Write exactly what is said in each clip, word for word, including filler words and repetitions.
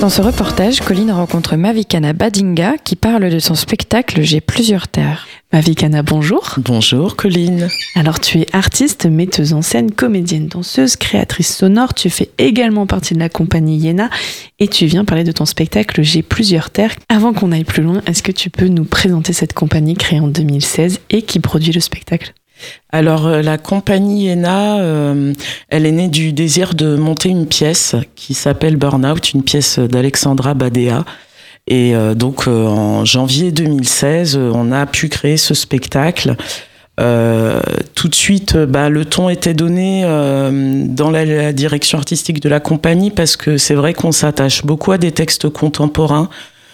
Dans ce reportage, Colline rencontre Mavikana Badinga qui parle de son spectacle J'ai plusieurs terres. Mavikana, bonjour. Bonjour Colline. Alors tu es artiste, metteuse en scène, comédienne, danseuse, créatrice sonore. Tu fais également partie de la compagnie Yéna et tu viens parler de ton spectacle J'ai plusieurs terres. Avant qu'on aille plus loin, est-ce que tu peux nous présenter cette compagnie créée en deux mille seize et qui produit le spectacle ? Alors euh, la compagnie Yéna, euh, elle est née du désir de monter une pièce qui s'appelle Burnout, une pièce d'Alexandra Badea. Et euh, donc euh, en janvier deux mille seize, euh, on a pu créer ce spectacle. Euh, tout de suite, bah, le ton était donné euh, dans la, la direction artistique de la compagnie parce que c'est vrai qu'on s'attache beaucoup à des textes contemporains.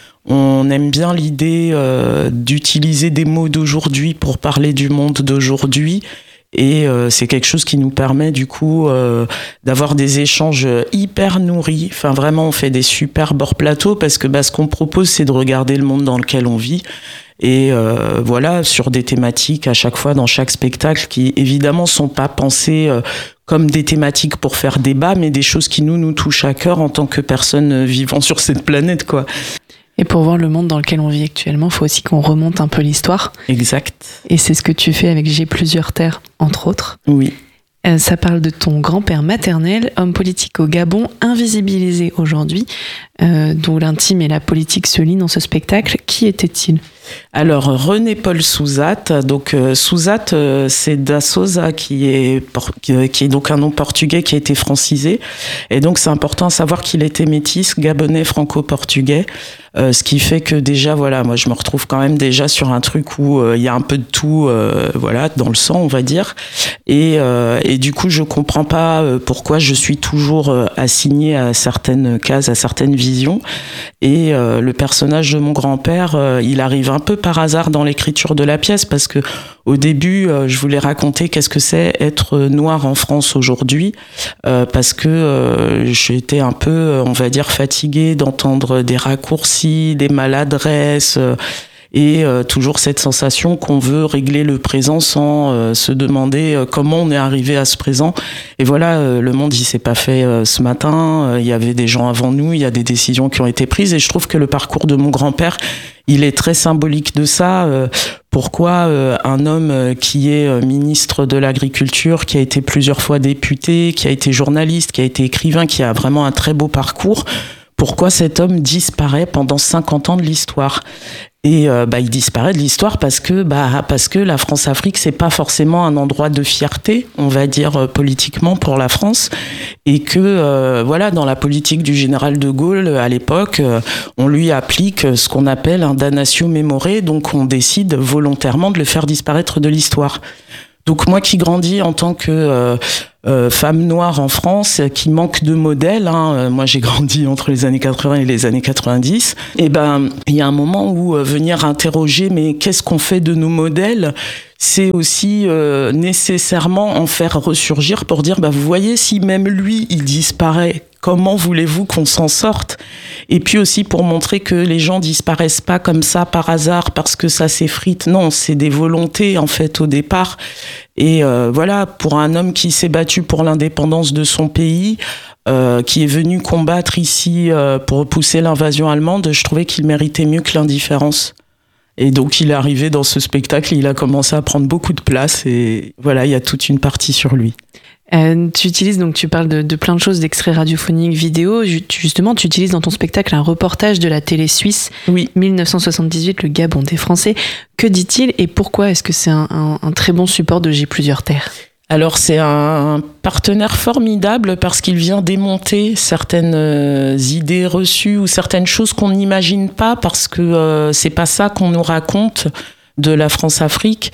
On aime bien l'idée euh, d'utiliser des mots d'aujourd'hui pour parler du monde d'aujourd'hui. Et euh, c'est quelque chose qui nous permet du coup euh, d'avoir des échanges hyper nourris. Enfin vraiment, on fait des super hors plateaux parce que bah, ce qu'on propose, c'est de regarder le monde dans lequel on vit. Et euh, voilà, sur des thématiques à chaque fois dans chaque spectacle qui évidemment sont pas pensées euh, comme des thématiques pour faire débat, mais des choses qui nous nous touchent à cœur en tant que personnes vivant sur cette planète, quoi. Et pour voir le monde dans lequel on vit actuellement, il faut aussi qu'on remonte un peu l'histoire. Exact. Et c'est ce que tu fais avec J'ai plusieurs terres, entre autres. Oui. Euh, ça parle de ton grand-père maternel, homme politique au Gabon, invisibilisé aujourd'hui, euh, dont l'intime et la politique se lient dans ce spectacle. Qui était-il ? Alors René-Paul Souzat, donc euh, Souzat, euh, c'est da Souza qui est por- qui est donc un nom portugais qui a été francisé, et donc c'est important à savoir qu'il était métis, gabonais, franco-portugais, euh, ce qui fait que déjà voilà, moi je me retrouve quand même déjà sur un truc où il euh, y a un peu de tout, euh, voilà, dans le sang on va dire, et euh, et du coup je comprends pas euh, pourquoi je suis toujours euh, assignée à certaines cases, à certaines visions, et euh, le personnage de mon grand-père, euh, il arrive un peu par hasard dans l'écriture de la pièce parce que au début euh, je voulais raconter qu'est-ce que c'est être noir en France aujourd'hui, euh, parce que euh, j'étais un peu, on va dire, fatiguée d'entendre des raccourcis, des maladresses, euh, et euh, toujours cette sensation qu'on veut régler le présent sans euh, se demander euh, comment on est arrivé à ce présent. Et voilà, euh, le monde il s'est pas fait euh, ce matin, il euh, y avait des gens avant nous, il y a des décisions qui ont été prises, et je trouve que le parcours de mon grand-père, il est très symbolique de ça. Euh, pourquoi euh, un homme euh, qui est euh, ministre de l'Agriculture, qui a été plusieurs fois député, qui a été journaliste, qui a été écrivain, qui a vraiment un très beau parcours, pourquoi cet homme disparaît pendant cinquante ans de l'histoire ? Et euh, bah, il disparaît de l'histoire parce que, bah, parce que la France-Afrique, c'est pas forcément un endroit de fierté, on va dire, euh, politiquement pour la France. Et que, euh, voilà, dans la politique du général de Gaulle, à l'époque, euh, on lui applique ce qu'on appelle un damnatio memoriae, donc on décide volontairement de le faire disparaître de l'histoire. Donc moi qui grandis en tant que euh, euh, femme noire en France, qui manque de modèles, hein, euh, moi j'ai grandi entre les années quatre-vingts et les années quatre-vingt-dix, et ben il y a un moment où euh, venir interroger mais qu'est-ce qu'on fait de nos modèles, c'est aussi euh, nécessairement en faire ressurgir pour dire bah vous voyez, si même lui il disparaît, comment voulez-vous qu'on s'en sorte ? Et puis aussi pour montrer que les gens disparaissent pas comme ça par hasard parce que ça s'effrite. Non, c'est des volontés en fait au départ. Et euh, voilà, pour un homme qui s'est battu pour l'indépendance de son pays, euh, qui est venu combattre ici euh, pour repousser l'invasion allemande, je trouvais qu'il méritait mieux que l'indifférence. Et donc il est arrivé dans ce spectacle, il a commencé à prendre beaucoup de place et voilà, il y a toute une partie sur lui. Euh, tu utilises, donc tu parles de, de plein de choses, d'extraits radiophoniques, vidéo. Justement, tu utilises dans ton spectacle un reportage de la télé suisse, oui. dix-neuf cent soixante-dix-huit, le Gabon des Français. Que dit-il et pourquoi est-ce que c'est un, un, un très bon support de J'ai plusieurs terres ? Alors c'est un partenaire formidable parce qu'il vient démonter certaines euh, idées reçues ou certaines choses qu'on n'imagine pas parce que euh, c'est pas ça qu'on nous raconte de la France-Afrique.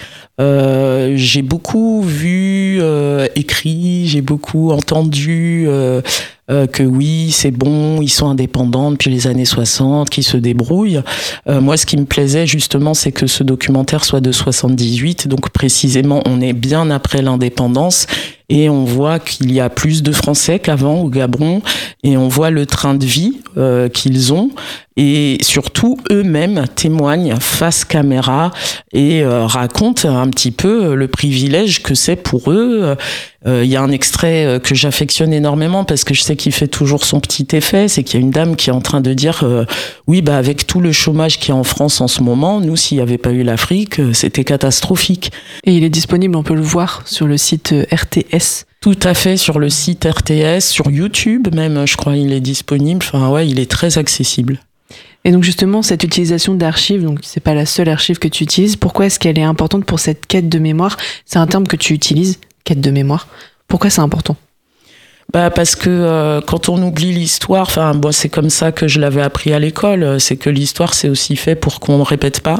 Euh, j'ai beaucoup vu, euh, écrit, j'ai beaucoup entendu euh, euh, que oui, c'est bon, ils sont indépendants depuis les années soixante, qu'ils se débrouillent. Euh, moi, ce qui me plaisait justement, c'est que ce documentaire soit de soixante-dix-huit, donc précisément, on est bien après l'indépendance. Et on voit qu'il y a plus de Français qu'avant au Gabon, et on voit le train de vie euh, qu'ils ont, et surtout eux-mêmes témoignent face caméra et euh, racontent un petit peu le privilège que c'est pour eux. Il euh, y a un extrait que j'affectionne énormément parce que je sais qu'il fait toujours son petit effet, c'est qu'il y a une dame qui est en train de dire euh, oui, bah avec tout le chômage qu'il y a en France en ce moment, nous, s'il n'y avait pas eu l'Afrique, c'était catastrophique. Et il est disponible, on peut le voir sur le site R T S. Tout à fait, sur le site R T S, sur YouTube même, je crois, il est disponible. Enfin ouais, il est très accessible. Et donc justement, cette utilisation d'archives, donc c'est pas la seule archive que tu utilises, pourquoi est-ce qu'elle est importante pour cette quête de mémoire ? C'est un terme que tu utilises, quête de mémoire. Pourquoi c'est important ? Bah parce que euh, quand on oublie l'histoire, enfin moi c'est comme ça que je l'avais appris à l'école, c'est que l'histoire c'est aussi fait pour qu'on ne répète pas.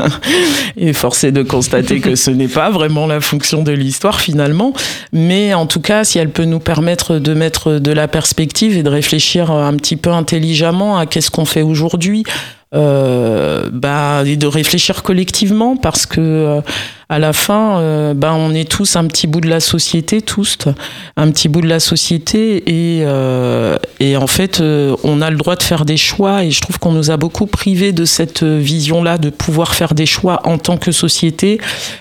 Et force est de constater que ce n'est pas vraiment la fonction de l'histoire finalement. Mais en tout cas, si elle peut nous permettre de mettre de la perspective et de réfléchir un petit peu intelligemment à qu'est-ce qu'on fait aujourd'hui, euh, bah, et de réfléchir collectivement parce que euh, à la fin, euh, bah, on est tous un petit bout de la société, tous, un petit bout de la société et, euh, et en fait, euh, on a le droit de faire des choix et je trouve qu'on nous a beaucoup privés de cette vision-là, de pouvoir faire des choix en tant que société.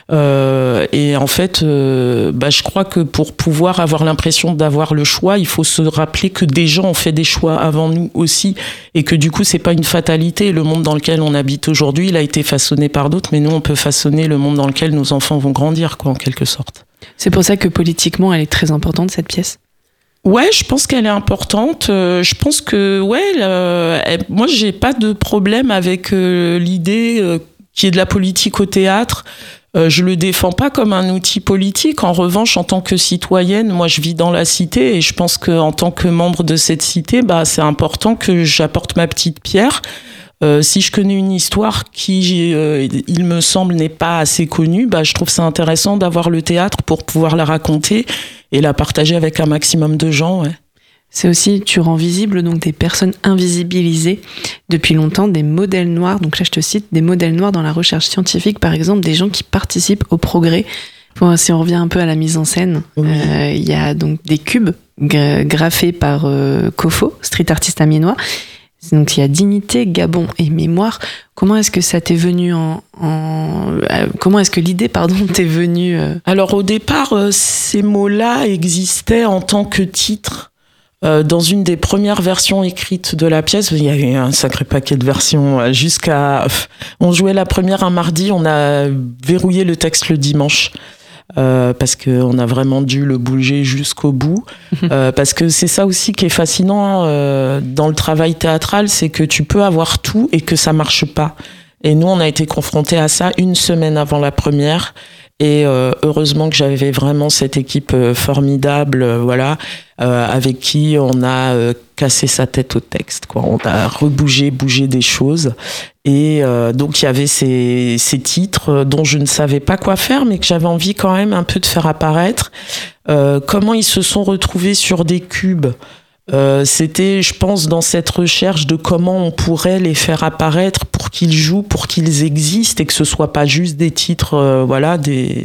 Euh, et en fait, euh, bah, je crois que pour pouvoir avoir l'impression d'avoir le choix, il faut se rappeler que des gens ont fait des choix avant nous aussi et que du coup, c'est pas une fatalité. Le monde dans lequel on habite aujourd'hui, il a été façonné par d'autres, mais nous, on peut façonner le monde dans lequel nos enfants vont grandir, quoi, en quelque sorte. C'est pour ça que politiquement, elle est très importante, cette pièce ? Ouais, je pense qu'elle est importante. Euh, je pense que, ouais, euh, elle, moi, j'ai pas de problème avec euh, l'idée euh, qu'il y ait de la politique au théâtre. Euh, je le défends pas comme un outil politique. En revanche, en tant que citoyenne, moi, je vis dans la cité et je pense qu'en tant que membre de cette cité, bah, c'est important que j'apporte ma petite pierre. Euh, si je connais une histoire qui, euh, il me semble, n'est pas assez connue, bah, je trouve ça intéressant d'avoir le théâtre pour pouvoir la raconter et la partager avec un maximum de gens. Ouais. C'est aussi, tu rends visible donc des personnes invisibilisées depuis longtemps, des modèles noirs. Donc là, je te cite, des modèles noirs dans la recherche scientifique, par exemple, des gens qui participent au progrès. Bon, si on revient un peu à la mise en scène, il oui. euh, y a donc des cubes gra- graffés par euh, Kofo, street artiste amiénois. Donc il y a dignité, Gabon et mémoire. Comment est-ce que ça t'est venu en, en euh, comment est-ce que l'idée pardon t'est venue euh... Alors au départ, euh, ces mots-là existaient en tant que titre euh, dans une des premières versions écrites de la pièce. Il y a eu un sacré paquet de versions jusqu'à. On jouait la première un mardi, on a verrouillé le texte le dimanche. Euh, parce qu'on a vraiment dû le bouger jusqu'au bout. Euh, parce que c'est ça aussi qui est fascinant euh, dans le travail théâtral, c'est que tu peux avoir tout et que ça marche pas. Et nous, on a été confrontés à ça une semaine avant la première. Et euh, heureusement que j'avais vraiment cette équipe euh, formidable, euh, voilà, euh, avec qui on a euh, cassé sa tête au texte, quoi. On a rebougé, bougé des choses. Et euh, donc il y avait ces, ces titres dont je ne savais pas quoi faire, mais que j'avais envie quand même un peu de faire apparaître. Euh, comment ils se sont retrouvés sur des cubes. Euh, c'était, je pense, dans cette recherche de comment on pourrait les faire apparaître pour qu'ils jouent, pour qu'ils existent et que ce soit pas juste des titres, euh, voilà, des,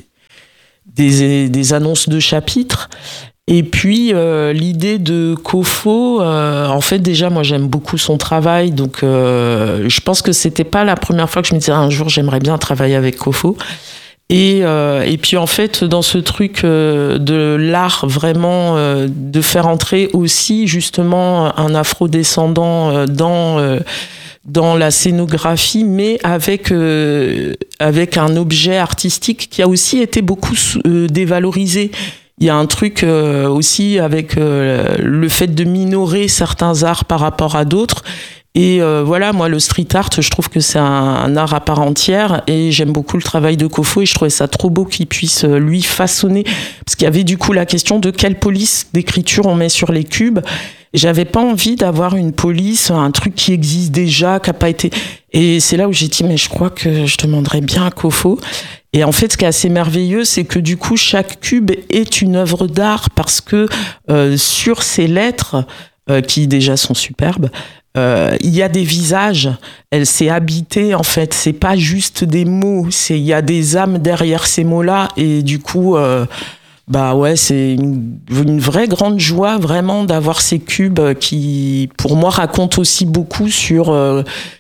des, des annonces de chapitres. Et puis, euh, l'idée de Kofo, euh, en fait, déjà, moi, j'aime beaucoup son travail, donc euh, je pense que c'était pas la première fois que je me disais un jour, j'aimerais bien travailler avec Kofo. Et, euh, et puis en fait dans ce truc euh, de l'art vraiment euh, de faire entrer aussi justement un afro-descendant euh, dans euh, dans la scénographie, mais avec euh, avec un objet artistique qui a aussi été beaucoup euh, dévalorisé. Il y a un truc euh, aussi avec euh, le fait de minorer certains arts par rapport à d'autres. Et euh, voilà, moi, le street art, je trouve que c'est un, un art à part entière et j'aime beaucoup le travail de Kofo et je trouvais ça trop beau qu'il puisse, euh, lui, façonner. Parce qu'il y avait du coup la question de quelle police d'écriture on met sur les cubes. J'avais pas envie d'avoir une police, un truc qui existe déjà, qui a pas été... Et c'est là où j'ai dit, mais je crois que je demanderais bien à Kofo. Et en fait, ce qui est assez merveilleux, c'est que du coup, chaque cube est une œuvre d'art parce que euh, sur ces lettres, euh, qui déjà sont superbes, Euh, il y a des visages, elle s'est habitée en fait, c'est pas juste des mots, c'est il y a des âmes derrière ces mots-là et du coup euh, bah ouais, c'est une, une vraie grande joie vraiment d'avoir ces cubes qui pour moi racontent aussi beaucoup sur euh,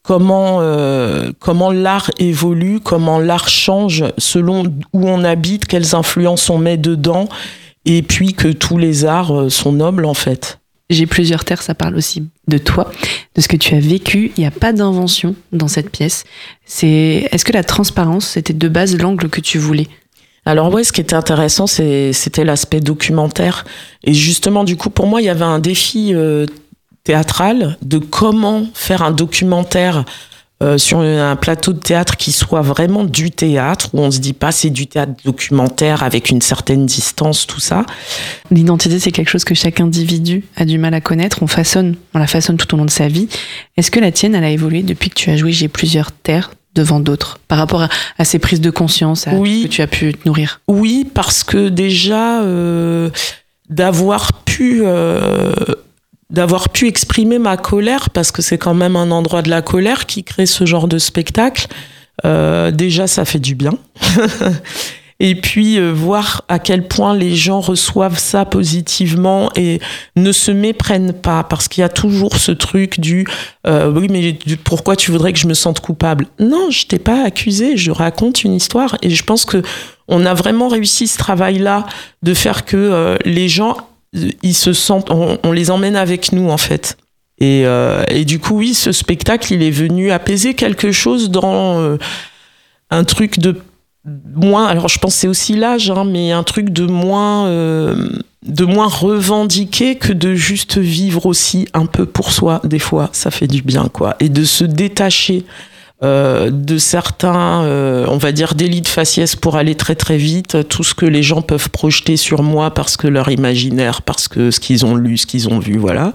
comment euh, comment l'art évolue, comment l'art change selon où on habite, quelles influences on met dedans, et puis que tous les arts sont nobles en fait. J'ai plusieurs terres, ça parle aussi de toi, de ce que tu as vécu. Il n'y a pas d'invention dans cette pièce. C'est... Est-ce que la transparence, c'était de base l'angle que tu voulais ? Alors ouais, ce qui était intéressant, c'est, c'était l'aspect documentaire. Et justement, du coup, pour moi, il y avait un défi euh, théâtral de comment faire un documentaire euh, sur un plateau de théâtre qui soit vraiment du théâtre, où on se dit pas c'est du théâtre documentaire avec une certaine distance, tout ça. L'identité, c'est quelque chose que chaque individu a du mal à connaître. On façonne, on la façonne tout au long de sa vie. Est-ce que la tienne, elle a évolué depuis que tu as joué J'ai plusieurs terres devant d'autres, par rapport à, à ces prises de conscience, à oui. ce que tu as pu te nourrir? Oui, parce que déjà, euh, d'avoir pu... Euh, d'avoir pu exprimer ma colère, parce que c'est quand même un endroit de la colère qui crée ce genre de spectacle, euh, déjà, ça fait du bien. Et puis, euh, voir à quel point les gens reçoivent ça positivement et ne se méprennent pas, parce qu'il y a toujours ce truc du euh, « oui, mais pourquoi tu voudrais que je me sente coupable ?» Non, je t'ai pas accusé, je raconte une histoire. Et je pense que on a vraiment réussi ce travail-là de faire que euh, les gens, ils se sentent, on, on les emmène avec nous, en fait. Et, euh, et du coup, oui, ce spectacle, il est venu apaiser quelque chose dans euh, un truc de moins, alors je pense que c'est aussi l'âge, hein, mais un truc de moins, euh, de moins revendiqué que de juste vivre aussi un peu pour soi. Des fois, ça fait du bien, quoi. Et de se détacher euh, de certains, euh, on va dire, délits de faciès pour aller très très vite, tout ce que les gens peuvent projeter sur moi parce que leur imaginaire, parce que ce qu'ils ont lu, ce qu'ils ont vu, voilà.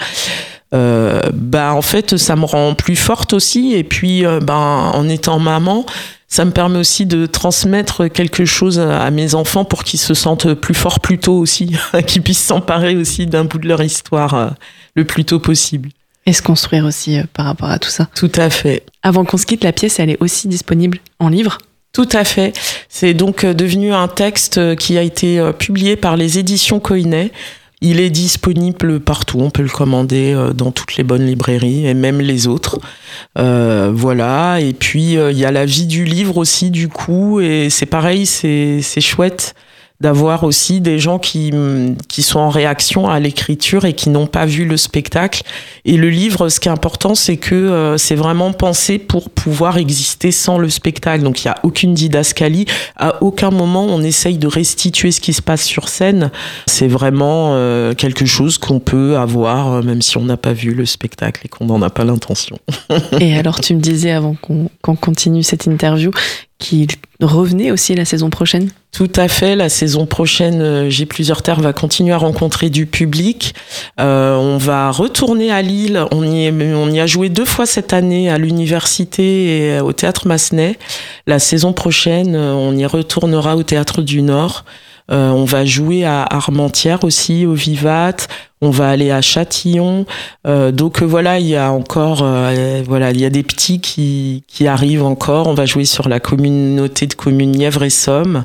Euh, bah en fait, ça me rend plus forte aussi. Et puis, euh, ben, en étant maman, ça me permet aussi de transmettre quelque chose à mes enfants pour qu'ils se sentent plus forts plus tôt aussi, qu'ils puissent s'emparer aussi d'un bout de leur histoire euh, le plus tôt possible. Et se construire aussi euh, par rapport à tout ça. Tout à fait. Avant qu'on se quitte, la pièce, elle est aussi disponible en livre ? Tout à fait. C'est donc devenu un texte qui a été publié par les éditions Coinet. Il est disponible partout, on peut le commander dans toutes les bonnes librairies et même les autres. Euh, voilà, et puis il euh, y a la vie du livre aussi du coup, et c'est pareil, c'est, c'est chouette d'avoir aussi des gens qui, qui sont en réaction à l'écriture et qui n'ont pas vu le spectacle. Et le livre, ce qui est important, c'est que euh, c'est vraiment pensé pour pouvoir exister sans le spectacle. Donc il n'y a aucune didascalie. À aucun moment, on essaye de restituer ce qui se passe sur scène. C'est vraiment euh, quelque chose qu'on peut avoir, même si on n'a pas vu le spectacle et qu'on n'en a pas l'intention. Et alors, tu me disais, avant qu'on, qu'on continue cette interview, qu'il revenait aussi la saison prochaine ? Tout à fait, la saison prochaine, euh, J'ai plusieurs terres va continuer à rencontrer du public. Euh, on va retourner à Lille, on y, est, on y a joué deux fois cette année à l'université et au Théâtre Massenet. La saison prochaine, on y retournera au Théâtre du Nord. Euh, on va jouer à Armentières aussi, au Vivat. On va aller à Châtillon. Euh, donc voilà, il y a encore, euh, voilà, il y a des petits qui qui arrivent encore. On va jouer sur la communauté de communes Nièvre et Somme.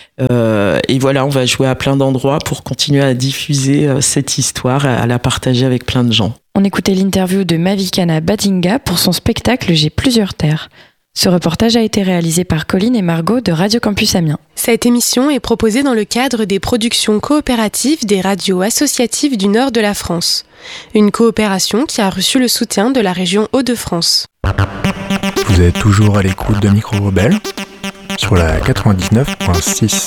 Euh, et voilà, on va jouer à plein d'endroits pour continuer à diffuser euh, cette histoire, à la partager avec plein de gens. On écoutait l'interview de Mavikana Badinga pour son spectacle J'ai plusieurs terres. Ce reportage a été réalisé par Colline et Margot de Radio Campus Amiens. Cette émission est proposée dans le cadre des productions coopératives des radios associatives du nord de la France. Une coopération qui a reçu le soutien de la région Hauts-de-France. Vous êtes toujours à l'écoute de Micro Rebelle sur la quatre-vingt-dix-neuf virgule six.